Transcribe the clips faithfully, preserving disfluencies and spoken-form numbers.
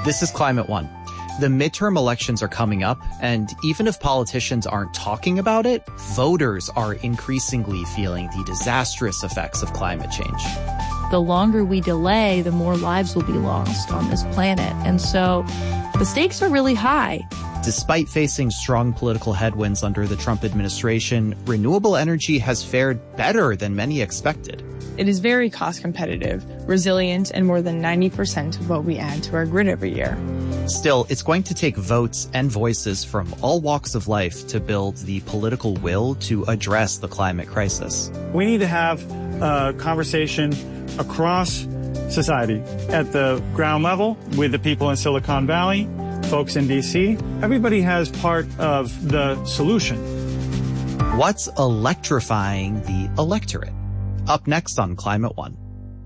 This is Climate One. The midterm elections are coming up, and even if politicians aren't talking about it, voters are increasingly feeling the disastrous effects of climate change. The longer we delay, the more lives will be lost on this planet. And so the stakes are really high. Despite facing strong political headwinds under the Trump administration, renewable energy has fared better than many expected. It is very cost competitive, resilient, and more than ninety percent of what we add to our grid every year. Still, it's going to take votes and voices from all walks of life to build the political will to address the climate crisis. We need to have a conversation across society at the ground level with the people in Silicon Valley, folks in D C. Everybody has part of the solution. What's electrifying the electorate? Up next on Climate One.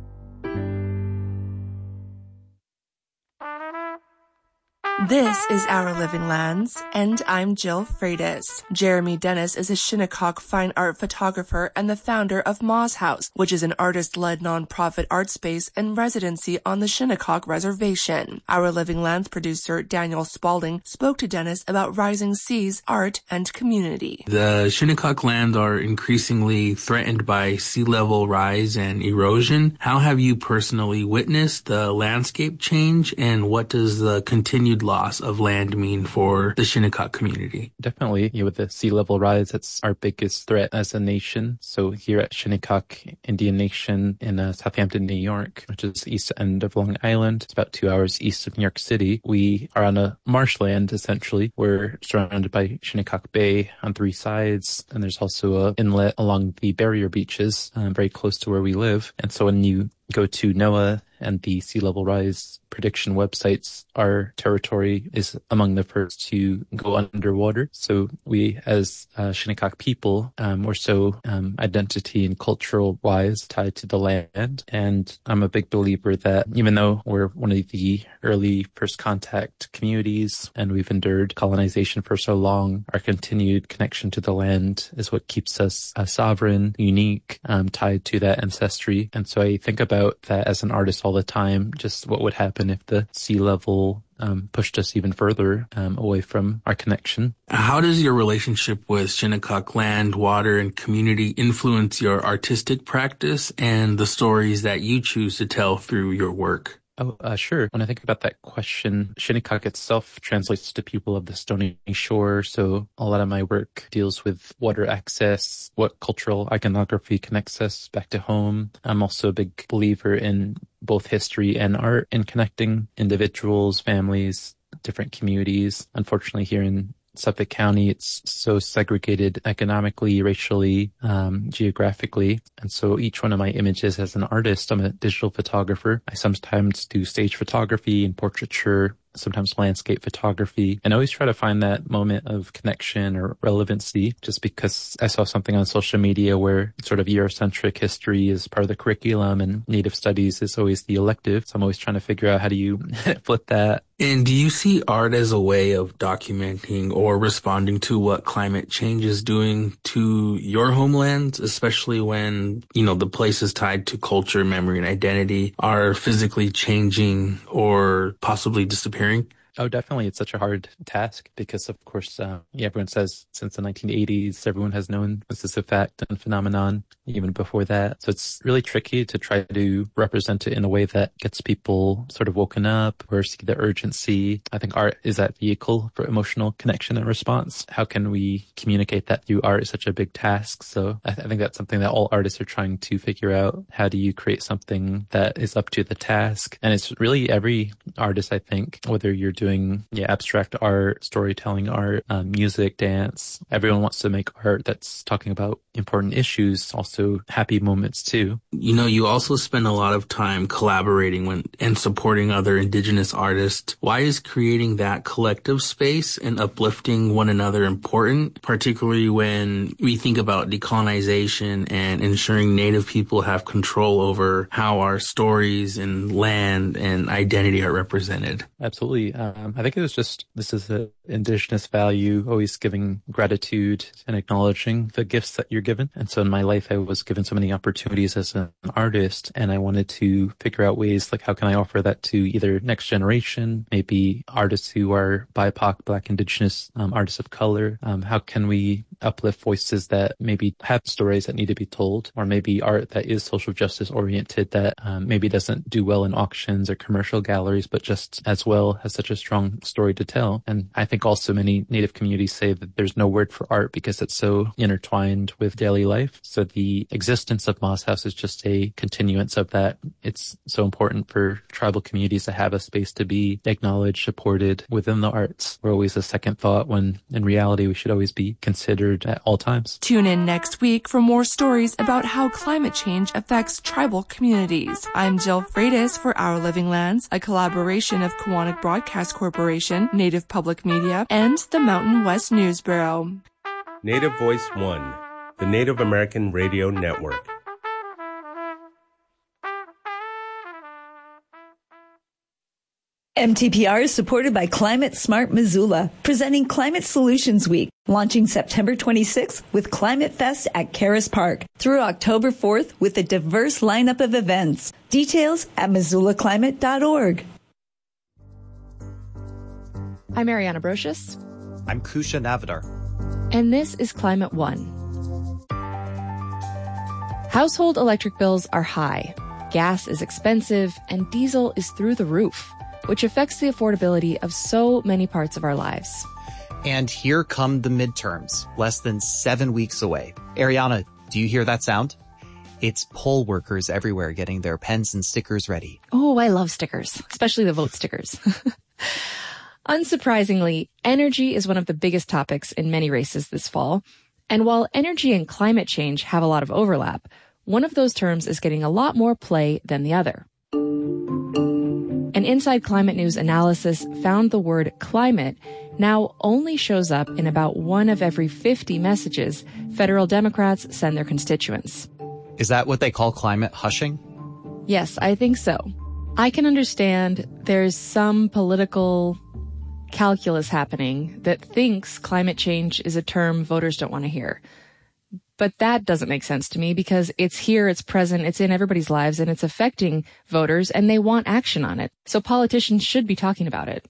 This is Our Living Lands, and I'm Jill Freitas. Jeremy Dennis is a Shinnecock fine art photographer and the founder of Moz House, which is an artist-led nonprofit art space and residency on the Shinnecock Reservation. Our Living Lands producer Daniel Spalding spoke to Dennis about rising seas, art, and community. The Shinnecock lands are increasingly threatened by sea level rise and erosion. How have you personally witnessed the landscape change, and what does the continued loss of land mean for the Shinnecock community? Definitely, you know, with the sea level rise, that's our biggest threat as a nation. So here at Shinnecock Indian Nation in uh, Southampton, New York, which is the east end of Long Island, it's about two hours east of New York City. We are on a marshland, essentially. We're surrounded by Shinnecock Bay on three sides, and there's also an inlet along the barrier beaches, um, very close to where we live. And so when you go to NOAA and the sea level rise prediction websites, our territory is among the first to go underwater. So we, as uh, Shinnecock people, um, we're so um, identity and cultural wise tied to the land. And I'm a big believer that even though we're one of the early first contact communities and we've endured colonization for so long, our continued connection to the land is what keeps us uh, sovereign, unique, um, tied to that ancestry. And so I think about that as an artist all the time, just what would happen if the sea level um, pushed us even further um, away from our connection. How does your relationship with Shinnecock land, water, and community influence your artistic practice and the stories that you choose to tell through your work? Oh, uh, sure. When I think about that question, Shinnecock itself translates to people of the Stony Shore. So a lot of my work deals with water access, what cultural iconography connects us back to home. I'm also a big believer in both history and art and connecting individuals, families, different communities. Unfortunately, here in Suffolk County, it's so segregated economically, racially, um, geographically. And so each one of my images as an artist, I'm a digital photographer. I sometimes do stage photography and portraiture, sometimes landscape photography, and I always try to find that moment of connection or relevancy, just because I saw something on social media where sort of Eurocentric history is part of the curriculum and Native studies is always the elective. So I'm always trying to figure out how do you flip that. And do you see art as a way of documenting or responding to what climate change is doing to your homelands, especially when, you know, the places tied to culture, memory, and identity are physically changing or possibly disappearing? Oh, definitely. It's such a hard task because, of course, uh, yeah, everyone says since the nineteen eighties, everyone has known this is a fact and phenomenon even before that. So it's really tricky to try to represent it in a way that gets people sort of woken up or see the urgency. I think art is that vehicle for emotional connection and response. How can we communicate that through art is such a big task. So I, th- I think that's something that all artists are trying to figure out. How do you create something that is up to the task? And it's really every artist, I think, whether you're doing yeah abstract art, storytelling art, um, music, dance. Everyone wants to make art that's talking about important issues, also happy moments too. You know, you also spend a lot of time collaborating when, and supporting other Indigenous artists. Why is creating that collective space and uplifting one another important, particularly when we think about decolonization and ensuring Native people have control over how our stories and land and identity are represented? Absolutely. Um, I think it was just, this is an Indigenous value, always giving gratitude and acknowledging the gifts that you're given. And so in my life, I was given so many opportunities as an artist, and I wanted to figure out ways like how can I offer that to either next generation, maybe artists who are B I P O C, Black, Indigenous, um, artists of color. Um, how can we uplift voices that maybe have stories that need to be told, or maybe art that is social justice oriented that um, maybe doesn't do well in auctions or commercial galleries, but just as well has such a strong story to tell. And I think also many Native communities say that there's no word for art because it's so intertwined with daily life. So the existence of Moss House is just a continuance of that. It's so important for tribal communities to have a space to be acknowledged, supported within the arts. We're always a second thought when in reality we should always be considered at all times. Tune in next week for more stories about how climate change affects tribal communities. I'm Jill Freitas for Our Living Lands, a collaboration of Koahnic Broadcast Corporation, Native Public Media, and the Mountain West News Bureau. Native Voice One, the Native American Radio Network. M T P R is supported by Climate Smart Missoula, presenting Climate Solutions Week, launching September twenty-sixth with Climate Fest at Caras Park through October fourth with a diverse lineup of events. Details at missoula climate dot org. I'm Ariana Brocious. I'm Kusha Navidar. And this is Climate One. Household electric bills are high, gas is expensive, and diesel is through the roof, which affects the affordability of so many parts of our lives. And here come the midterms, less than seven weeks away. Ariana, do you hear that sound? It's poll workers everywhere getting their pens and stickers ready. Oh, I love stickers, especially the vote stickers. Unsurprisingly, energy is one of the biggest topics in many races this fall. And while energy and climate change have a lot of overlap, one of those terms is getting a lot more play than the other. An Inside Climate News analysis found the word climate now only shows up in about one of every fifty messages federal Democrats send their constituents. Is that what they call climate hushing? Yes, I think so. I can understand there's some political calculus happening that thinks climate change is a term voters don't want to hear. But that doesn't make sense to me because it's here, it's present, it's in everybody's lives, and it's affecting voters, and they want action on it. So politicians should be talking about it.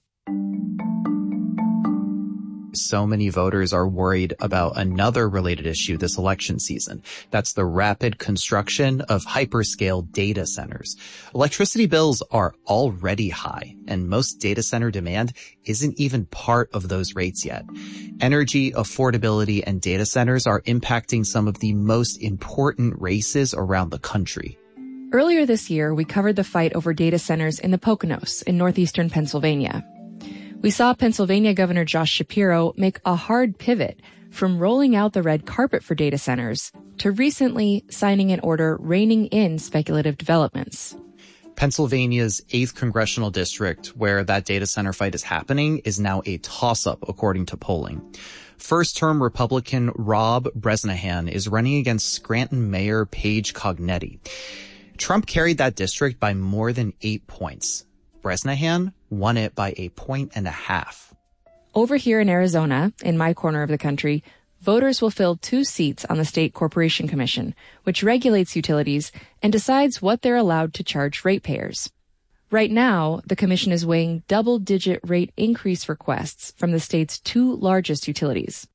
So many voters are worried about another related issue this election season. That's the rapid construction of hyperscale data centers. Electricity bills are already high, and most data center demand isn't even part of those rates yet. Energy, affordability, and data centers are impacting some of the most important races around the country. Earlier this year, we covered the fight over data centers in the Poconos in northeastern Pennsylvania. We saw Pennsylvania Governor Josh Shapiro make a hard pivot from rolling out the red carpet for data centers to recently signing an order reining in speculative developments. Pennsylvania's eighth congressional district, where that data center fight is happening, is now a toss-up, according to polling. First-term Republican Rob Bresnahan is running against Scranton Mayor Paige Cognetti. Trump carried that district by more than eight points. Bresnahan won it by a point and a half. Over here in Arizona, in my corner of the country, voters will fill two seats on the State Corporation Commission, which regulates utilities and decides what they're allowed to charge ratepayers. Right now, the commission is weighing double-digit rate increase requests from the state's two largest utilities.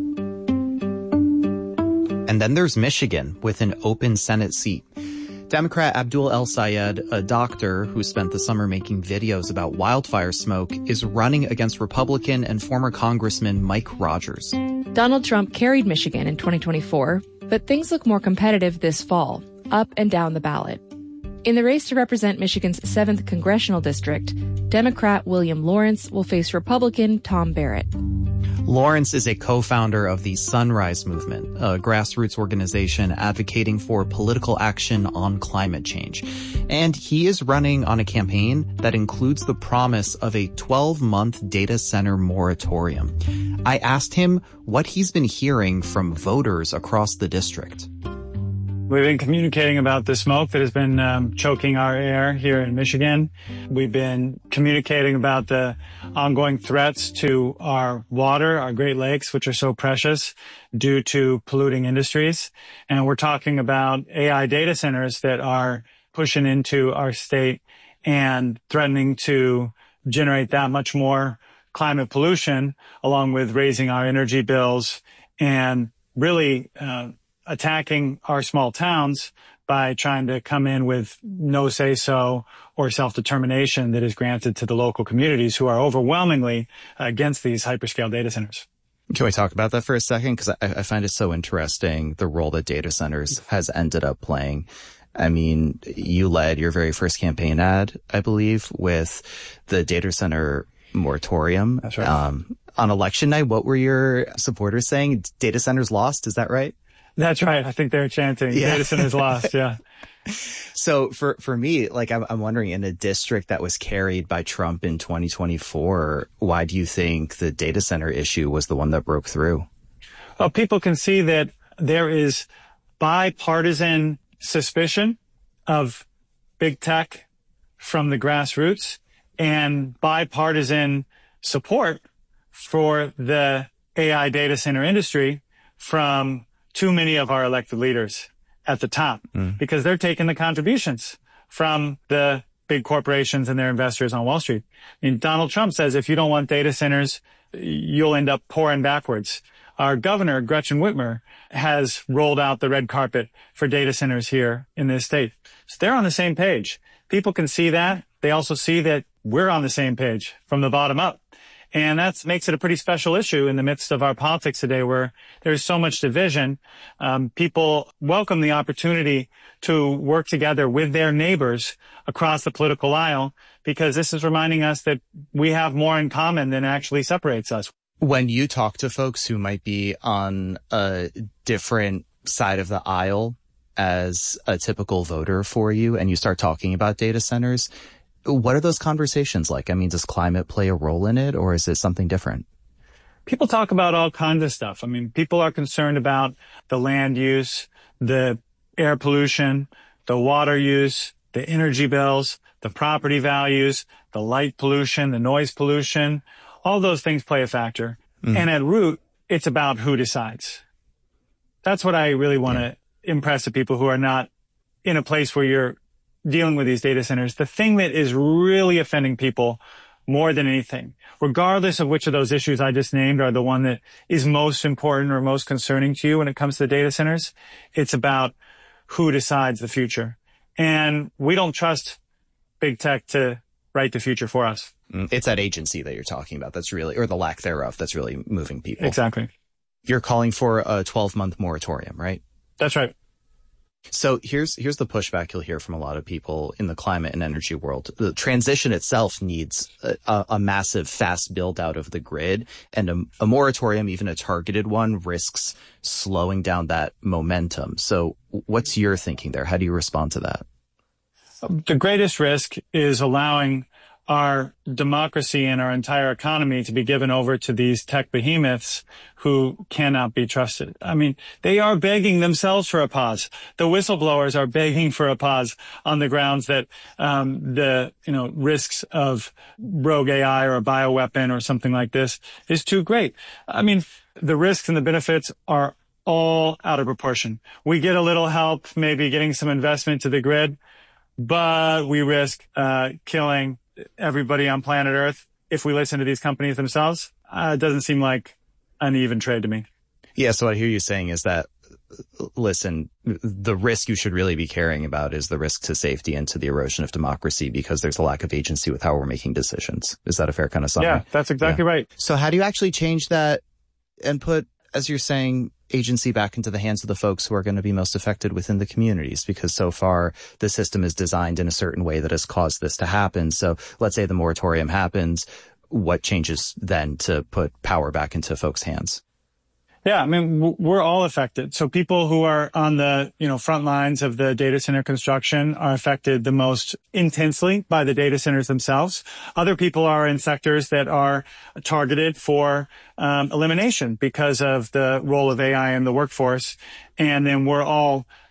And then there's Michigan with an open Senate seat. Democrat Abdul El Sayed, a doctor who spent the summer making videos about wildfire smoke, is running against Republican and former Congressman Mike Rogers. Donald Trump carried Michigan in twenty twenty-four, but things look more competitive this fall, up and down the ballot. In the race to represent Michigan's seventh congressional district, Democrat William Lawrence will face Republican Tom Barrett. Lawrence is a co-founder of the Sunrise Movement, a grassroots organization advocating for political action on climate change. And he is running on a campaign that includes the promise of a twelve-month data center moratorium. I asked him what he's been hearing from voters across the district. We've been communicating about the smoke that has been um, choking our air here in Michigan. We've been communicating about the ongoing threats to our water, our Great Lakes, which are so precious due to polluting industries. And we're talking about A I data centers that are pushing into our state and threatening to generate that much more climate pollution, along with raising our energy bills and really uh, attacking our small towns by trying to come in with no say-so or self-determination that is granted to the local communities who are overwhelmingly against these hyperscale data centers. Can we talk about that for a second? Because I, I find it so interesting, the role that data centers has ended up playing. I mean, you led your very first campaign ad, I believe, with the data center moratorium. That's right. Um, on election night, what were your supporters saying? Data centers lost, is that right? That's right. I think they're chanting yeah. data centers lost. Yeah. So for, for me, like, I'm, I'm wondering, in a district that was carried by Trump in twenty twenty-four, why do you think the data center issue was the one that broke through? Well, people can see that there is bipartisan suspicion of big tech from the grassroots and bipartisan support for the A I data center industry from too many of our elected leaders at the top, mm. because they're taking the contributions from the big corporations and their investors on Wall Street. I mean, Donald Trump says if you don't want data centers, you'll end up pouring backwards. Our governor, Gretchen Whitmer, has rolled out the red carpet for data centers here in this state. So they're on the same page. People can see that. They also see that we're on the same page from the bottom up. And that makes it a pretty special issue in the midst of our politics today, where there's so much division. Um, people welcome the opportunity to work together with their neighbors across the political aisle, because this is reminding us that we have more in common than actually separates us. When you talk to folks who might be on a different side of the aisle as a typical voter for you, and you start talking about data centers, what are those conversations like? I mean, does climate play a role in it, or is it something different? People talk about all kinds of stuff. I mean, people are concerned about the land use, the air pollution, the water use, the energy bills, the property values, the light pollution, the noise pollution. All those things play a factor. Mm. And at root, it's about who decides. That's what I really want to yeah. impress the people who are not in a place where you're dealing with these data centers. The thing that is really offending people more than anything, regardless of which of those issues I just named are the one that is most important or most concerning to you when it comes to the data centers, it's about who decides the future. And we don't trust big tech to write the future for us. It's that agency that you're talking about that's really, or the lack thereof, that's really moving people. Exactly. You're calling for a twelve-month moratorium, right? That's right. So here's here's the pushback you'll hear from a lot of people in the climate and energy world. The transition itself needs a, a massive, fast build out of the grid, and a, a moratorium, even a targeted one, risks slowing down that momentum. So what's your thinking there? How do you respond to that? The greatest risk is allowing our democracy and our entire economy to be given over to these tech behemoths who cannot be trusted. I mean, they are begging themselves for a pause. The whistleblowers are begging for a pause on the grounds that um, the you know risks of rogue A I or a bioweapon or something like this is too great. I mean, the risks and the benefits are all out of proportion. We get a little help, maybe getting some investment to the grid, but we risk uh, killing everybody on planet Earth if we listen to these companies themselves. Uh, it doesn't seem like an even trade to me. Yeah, so what I hear you saying is that, listen, the risk you should really be caring about is the risk to safety and to the erosion of democracy, because there's a lack of agency with how we're making decisions. Is that a fair kind of summary? Yeah, that's exactly yeah. right. So how do you actually change that and put, as you're saying, agency back into the hands of the folks who are going to be most affected within the communities? Because so far the system is designed in a certain way that has caused this to happen. So let's say the moratorium happens. What changes then to put power back into folks' hands? Yeah, I mean, we're all affected. So people who are on the, you know, front lines of the data center construction are affected the most intensely by the data centers themselves. Other people are in sectors that are targeted for um, elimination because of the role of A I in the workforce. And then we're all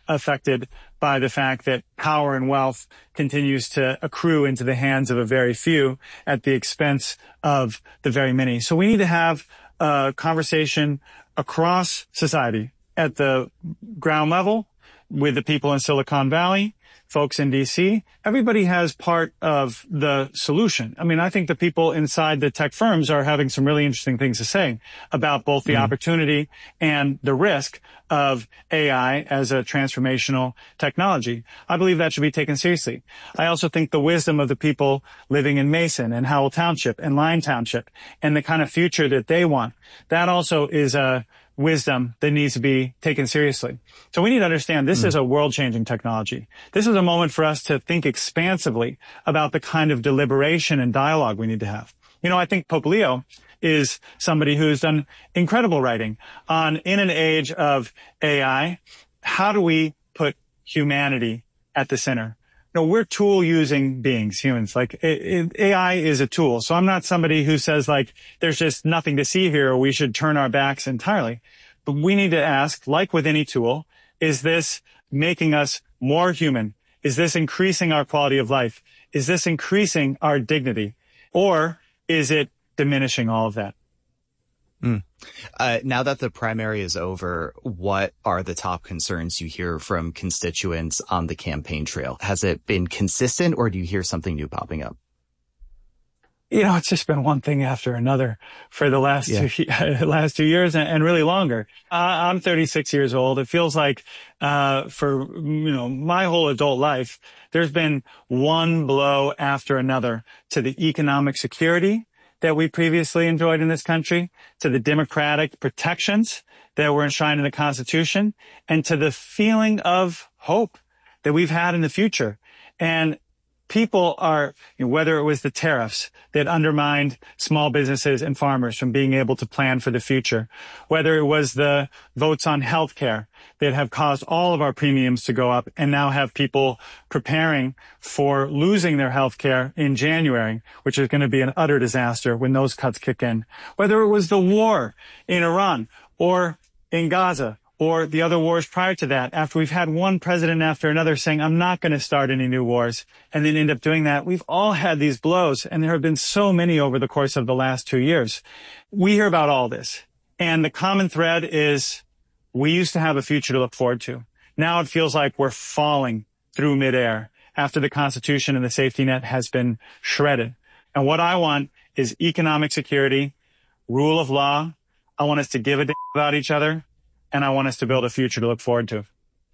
affected by the fact that power and wealth continues to accrue into the hands of a very few at the expense of the very many. So we need to have a conversation across society at the ground level with the people in Silicon Valley, folks in D C. Everybody has part of the solution. I mean, I think the people inside the tech firms are having some really interesting things to say about both the mm. opportunity and the risk of A I as a transformational technology. I believe that should be taken seriously. I also think the wisdom of the people living in Mason and Howell Township and Lyon Township and the kind of future that they want, that also is a wisdom that needs to be taken seriously. So we need to understand this mm. is a world-changing technology. This is a moment for us to think expansively about the kind of deliberation and dialogue we need to have. You know, I think Pope Leo is somebody who's done incredible writing on, in an age of A I, how do we put humanity at the center? No, we're tool-using beings, humans. Like, it, it, A I is a tool. So I'm not somebody who says, like, there's just nothing to see here or we should turn our backs entirely. But we need to ask, like with any tool, is this making us more human? Is this increasing our quality of life? Is this increasing our dignity? Or is it diminishing all of that? Mm. Uh, now that the primary is over, what are the top concerns you hear from constituents on the campaign trail? Has it been consistent, or do you hear something new popping up? You know, it's just been one thing after another for the last yeah. two, last two years and, and really longer. Uh, I'm thirty-six years old. It feels like, uh, for, you know, my whole adult life, there's been one blow after another to the economic security that we previously enjoyed in this country, to the democratic protections that were enshrined in the Constitution, and to the feeling of hope that we've had in the future. And people are, you know, whether it was the tariffs that undermined small businesses and farmers from being able to plan for the future, whether it was the votes on health care that have caused all of our premiums to go up and now have people preparing for losing their health care in January, which is going to be an utter disaster when those cuts kick in, whether it was the war in Iran or in Gaza, or the other wars prior to that, after we've had one president after another saying, I'm not going to start any new wars, and then end up doing that. We've all had these blows, and there have been so many over the course of the last two years. We hear about all this, and the common thread is we used to have a future to look forward to. Now it feels like we're falling through midair after the Constitution and the safety net has been shredded. And what I want is economic security, rule of law. I want us to give a damn about each other. And I want us to build a future to look forward to.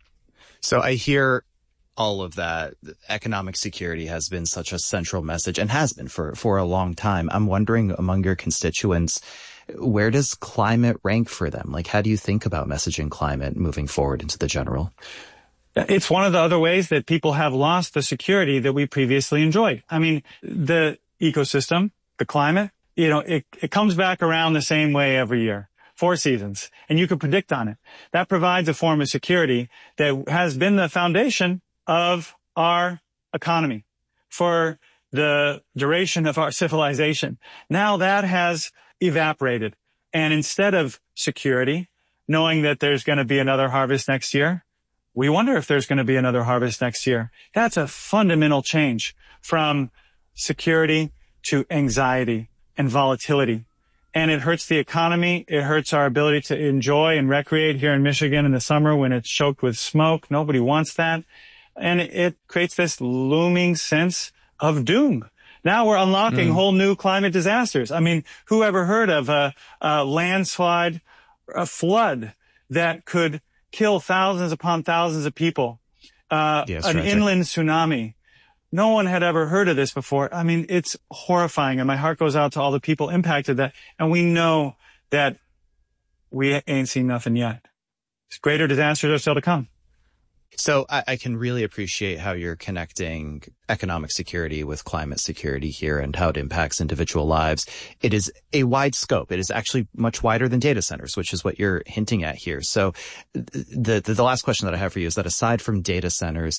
So I hear all of that. Economic security has been such a central message and has been for, for a long time. I'm wondering, among your constituents, where does climate rank for them? Like, how do you think about messaging climate moving forward into the general? It's one of the other ways that people have lost the security that we previously enjoyed. I mean, the ecosystem, the climate, you know, it, it comes back around the same way every year. Four seasons, and you can predict on it. That provides a form of security that has been the foundation of our economy for the duration of our civilization. Now that has evaporated. And instead of security, knowing that there's going to be another harvest next year, we wonder if there's going to be another harvest next year. That's a fundamental change from security to anxiety and volatility. And it hurts the economy. It hurts our ability to enjoy and recreate here in Michigan in the summer when it's choked with smoke. Nobody wants that. And it creates this looming sense of doom. Now we're unlocking mm. whole new climate disasters. I mean, who ever heard of a, a landslide, a flood that could kill thousands upon thousands of people? Uh, yeah, an inland tsunami. No one had ever heard of this before. I mean, it's horrifying, and my heart goes out to all the people impacted that. And we know that we ain't seen nothing yet. Greater disasters are still to come. So I, I can really appreciate how you're connecting economic security with climate security here and how it impacts individual lives. It is a wide scope. It is actually much wider than data centers, which is what you're hinting at here. So the, the, the last question that I have for you is that aside from data centers,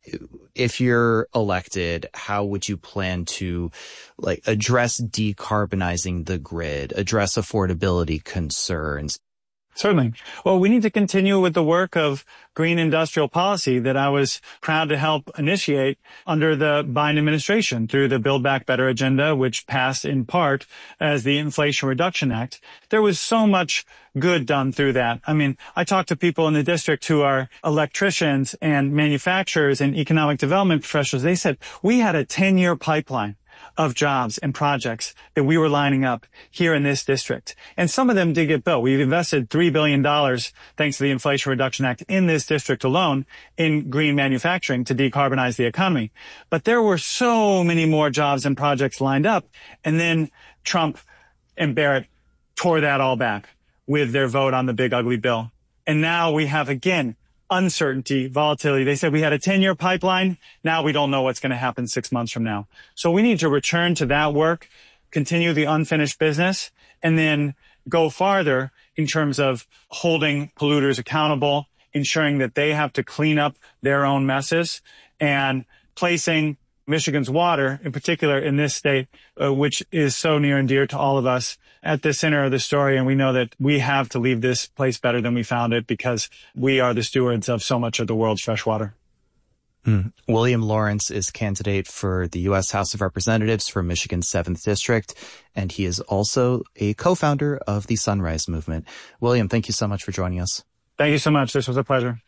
if you're elected, how would you plan to like address decarbonizing the grid, address affordability concerns? Certainly. Well, we need to continue with the work of green industrial policy that I was proud to help initiate under the Biden administration through the Build Back Better agenda, which passed in part as the Inflation Reduction Act. There was so much good done through that. I mean, I talked to people in the district who are electricians and manufacturers and economic development professionals. They said we had a ten-year pipeline of jobs and projects that we were lining up here in this district. And some of them did get built. We've invested three billion dollars, thanks to the Inflation Reduction Act, in this district alone in green manufacturing to decarbonize the economy. But there were so many more jobs and projects lined up. And then Trump and Barrett tore that all back with their vote on the big ugly bill. And now we have, again, uncertainty, volatility. They said we had a ten-year pipeline. Now we don't know what's going to happen six months from now. So we need to return to that work, continue the unfinished business, and then go farther in terms of holding polluters accountable, ensuring that they have to clean up their own messes, and placing Michigan's water, in particular in this state, uh, which is so near and dear to all of us, at the center of the story. And we know that we have to leave this place better than we found it because we are the stewards of so much of the world's fresh water. Mm. William Lawrence is candidate for the U S House of Representatives for Michigan's seventh District, and he is also a co-founder of the Sunrise Movement. William, thank you so much for joining us. Thank you so much. This was a pleasure.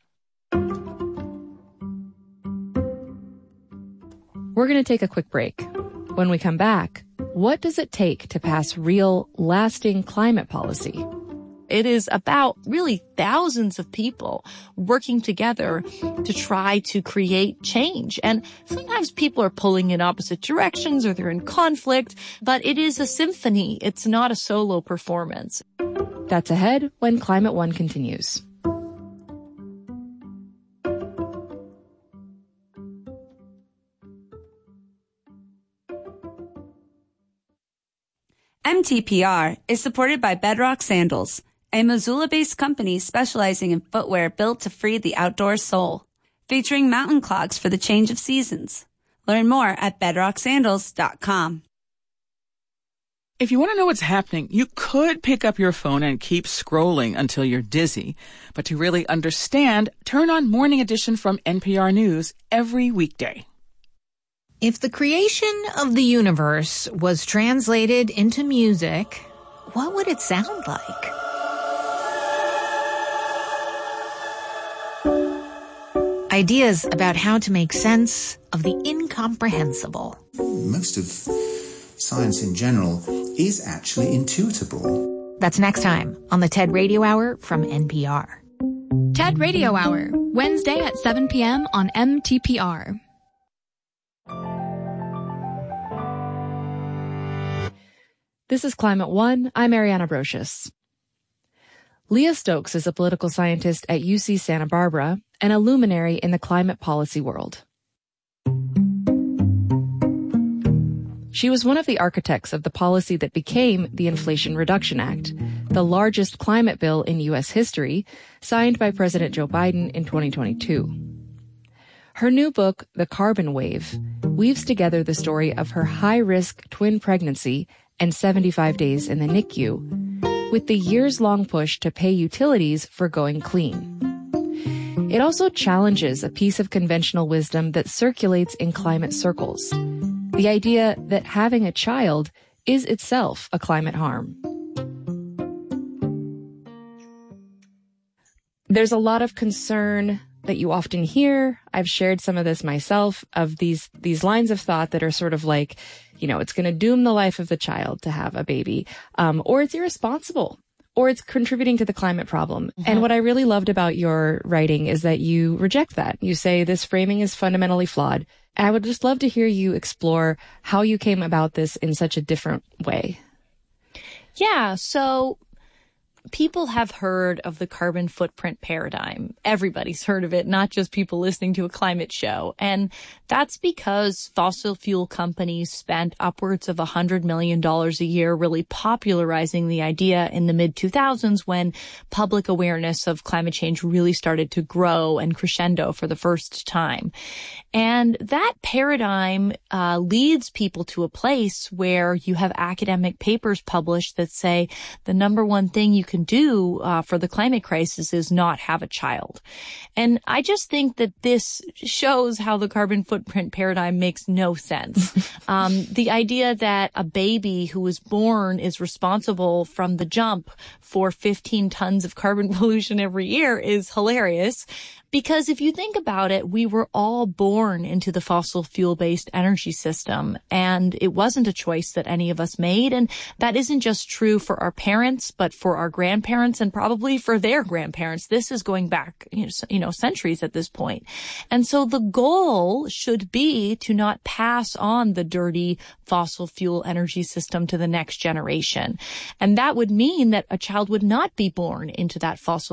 We're going to take a quick break. When we come back, what does it take to pass real, lasting climate policy? It is about really thousands of people working together to try to create change. And sometimes people are pulling in opposite directions or they're in conflict, but it is a symphony. It's not a solo performance. That's ahead when Climate One continues. M T P R is supported by Bedrock Sandals, a Missoula-based company specializing in footwear built to free the outdoor soul, featuring mountain clogs for the change of seasons. Learn more at bedrock sandals dot com. If you want to know what's happening, you could pick up your phone and keep scrolling until you're dizzy. But to really understand, turn on Morning Edition from N P R News every weekday. If the creation of the universe was translated into music, what would it sound like? Ideas about how to make sense of the incomprehensible. Most of science in general is actually intuitable. That's next time on the TED Radio Hour from N P R. TED Radio Hour, Wednesday at seven p.m. on M T P R. This is Climate One. I'm Ariana Brocious. Leah Stokes is a political scientist at U C Santa Barbara and a luminary in the climate policy world. She was one of the architects of the policy that became the Inflation Reduction Act, the largest climate bill in U S history, signed by President Joe Biden in twenty twenty-two. Her new book, The Carbon Wave, weaves together the story of her high-risk twin pregnancy and seventy-five days in the N I C U, with the years-long push to pay utilities for going clean. It also challenges a piece of conventional wisdom that circulates in climate circles, the idea that having a child is itself a climate harm. There's a lot of concern that you often hear. I've shared some of this myself, of these these lines of thought that are sort of like, you know, it's going to doom the life of the child to have a baby, um, or it's irresponsible, or it's contributing to the climate problem. Mm-hmm. And what I really loved about your writing is that you reject that. You say this framing is fundamentally flawed. And I would just love to hear you explore how you came about this in such a different way. Yeah, so people have heard of the carbon footprint paradigm. Everybody's heard of it, not just people listening to a climate show. And that's because fossil fuel companies spent upwards of one hundred million dollars a year really popularizing the idea in the mid two thousands when public awareness of climate change really started to grow and crescendo for the first time. And that paradigm uh, leads people to a place where you have academic papers published that say the number one thing you can can do uh, for the climate crisis is not have a child. And I just think that this shows how the carbon footprint paradigm makes no sense. um, the idea that a baby who was born is responsible from the jump for fifteen tons of carbon pollution every year is hilarious. Because if you think about it, we were all born into the fossil fuel-based energy system, and it wasn't a choice that any of us made. And that isn't just true for our parents, but for our grandparents and probably for their grandparents. This is going back, you know, you know, centuries at this point. And so the goal should be to not pass on the dirty fossil fuel energy system to the next generation. And that would mean that a child would not be born into that fossil